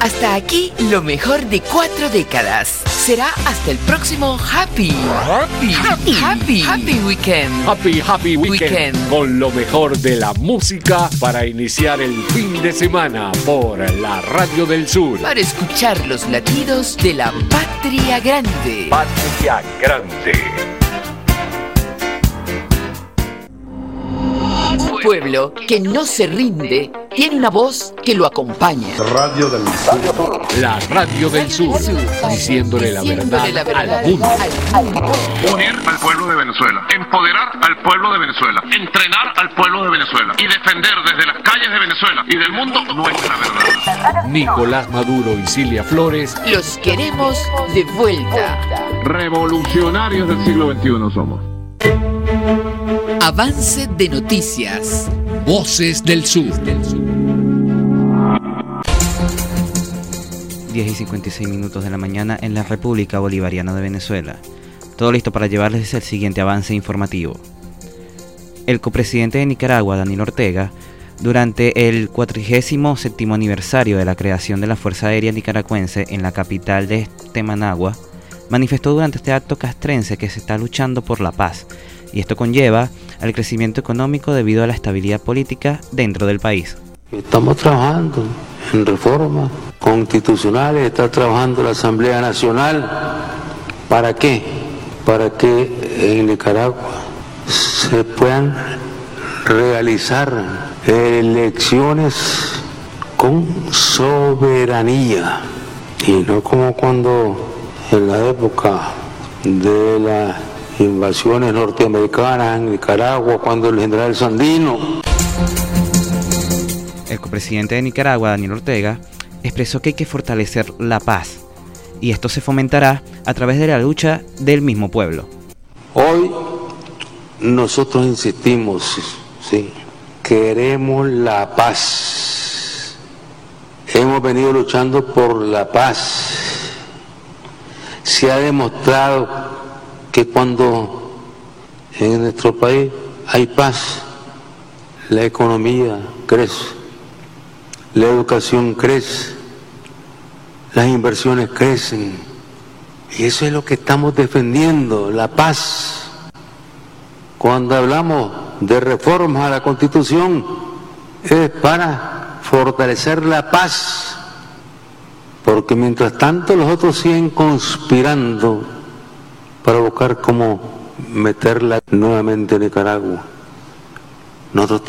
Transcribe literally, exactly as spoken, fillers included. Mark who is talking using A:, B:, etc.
A: Hasta aquí lo mejor de cuatro décadas. Será hasta el próximo Happy, Happy, Happy, Happy, Happy Weekend.
B: Happy, Happy Weekend. Weekend. Con lo mejor de la música para iniciar el fin de semana por la Radio del Sur.
A: Para escuchar los latidos de la Patria Grande.
B: Patria Grande.
A: Pueblo que no se rinde tiene una voz que lo acompaña.
C: Radio del Sur.
B: La Radio del Sur, diciéndole la verdad, la verdad al mundo.
D: al mundo. Unir al pueblo de Venezuela, empoderar al pueblo de Venezuela, entrenar al pueblo de Venezuela y defender desde las calles de Venezuela y del mundo nuestra verdad.
B: Nicolás Maduro y Cilia Flores.
A: Los queremos de vuelta.
D: Revolucionarios del siglo veintiuno somos.
A: Avance de noticias.
B: Voces del Sur.
E: diez y cincuenta y seis minutos de la mañana en la República Bolivariana de Venezuela. Todo listo para llevarles el siguiente avance informativo. El copresidente de Nicaragua, Daniel Ortega, durante el cuatrigésimo séptimo aniversario de la creación de la Fuerza Aérea Nicaragüense en la capital de Managua, manifestó durante este acto castrense que se está luchando por la paz, y esto conlleva al crecimiento económico debido a la estabilidad política dentro del país.
F: Estamos trabajando en reformas constitucionales, está trabajando la Asamblea Nacional. ¿Para qué? Para que en Nicaragua se puedan realizar elecciones con soberanía y no como cuando en la época de las invasiones norteamericanas en Nicaragua, cuando el general Sandino.
E: El copresidente de Nicaragua, Daniel Ortega, expresó que hay que fortalecer la paz, y esto se fomentará a través de la lucha del mismo pueblo.
F: Hoy nosotros insistimos, sí, queremos la paz. Hemos venido luchando por la paz. Se ha demostrado que cuando en nuestro país hay paz, la economía crece, la educación crece, las inversiones crecen, y eso es lo que estamos defendiendo, la paz. Cuando hablamos de reformas a la Constitución, es para fortalecer la paz, porque mientras tanto los otros siguen conspirando para buscar cómo meterla nuevamente en Nicaragua. Nosotros